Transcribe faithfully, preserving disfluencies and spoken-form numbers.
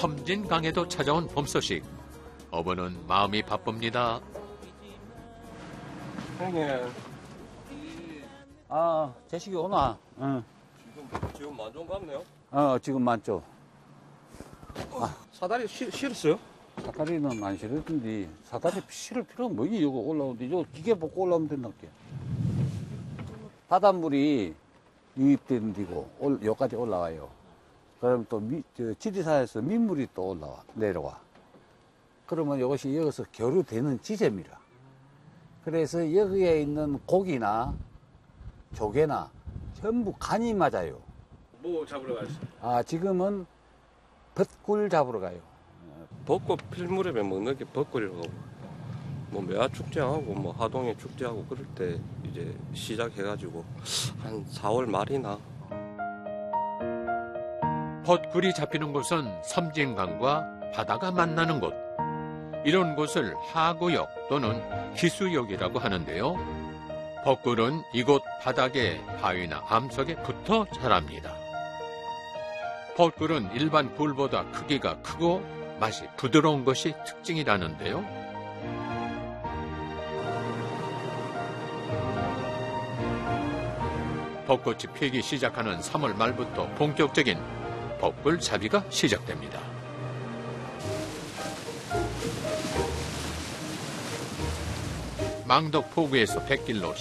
섬진강에도 찾아온 봄 소식. 어부는 마음이 바쁩니다. 형님. 아, 제식이 오나? 응. 지금, 지금 만종 같네요? 어, 지금 많죠. 아, 사다리 실, 실었어요? 사다리는 안 실었던데, 사다리 실을 필요가 뭐니? 이거 올라오는데, 이거 기계 벗고 올라오면 된다께. 바닷물이 유입된 데고, 여기까지 올라와요. 그럼 또 미, 저 지리산에서 민물이 또 올라와, 내려와. 그러면 이것이 여기서 교류되는 지점이라. 그래서 여기에 있는 고기나 조개나 전부 간이 맞아요. 뭐 잡으러 가셨어요? 아, 지금은 벚꿀 잡으러 가요. 벚꽃 필 무렵에 먹는 게 벚꿀이라고. 뭐 매화 축제하고 뭐 하동에 축제하고 그럴 때 이제 시작해가지고 한 사월 말이나. 벚꿀이 잡히는 곳은 섬진강과 바다가 만나는 곳. 이런 곳을 하구역 또는 기수역이라고 하는데요. 벚꿀은 이곳 바닥에 바위나 암석에 붙어 자랍니다. 벚꿀은 일반 꿀보다 크기가 크고 맛이 부드러운 것이 특징이라는데요. 벚꽃이 피기 시작하는 삼월 말부터 본격적인 벚꿀 잡이가 시작됩니다. 망덕 포구에서 백길로